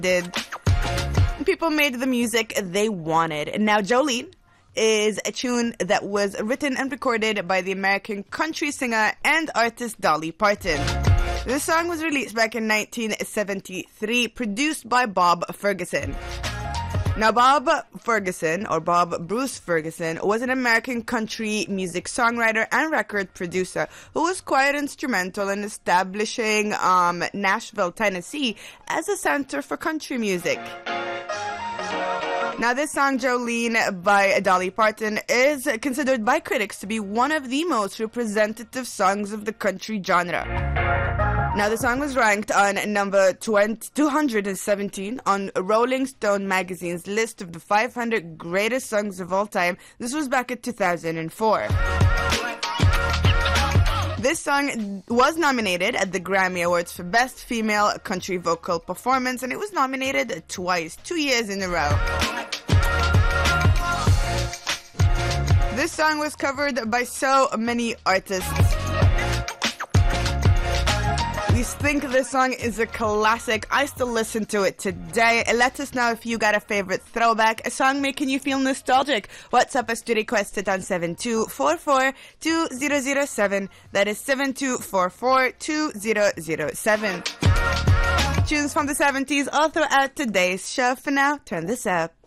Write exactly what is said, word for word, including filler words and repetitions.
did. People made the music they wanted. And now Jolene is a tune that was written and recorded by the American country singer and artist Dolly Parton. This song was released back in nineteen seventy-three, produced by Bob Ferguson. Now, Bob Ferguson, or Bob Bruce Ferguson, was an American country music songwriter and record producer who was quite instrumental in establishing um, Nashville, Tennessee, as a center for country music. Now, this song, Jolene, by Dolly Parton, is considered by critics to be one of the most representative songs of the country genre. Now, the song was ranked on number two hundred seventeen on Rolling Stone magazine's list of the five hundred greatest songs of all time. This was back in two thousand four. This song was nominated at the Grammy Awards for Best Female Country Vocal Performance, and it was nominated twice, two years in a row. This song was covered by so many artists. We think this song is a classic. I still listen to it today. Let us know if you got a favorite throwback, a song making you feel nostalgic. WhatsApp us to request it on seven two four four two zero zero seven. That is seven two four four two zero zero seven. Tunes from the seventies all throughout today's show. For now, turn this up.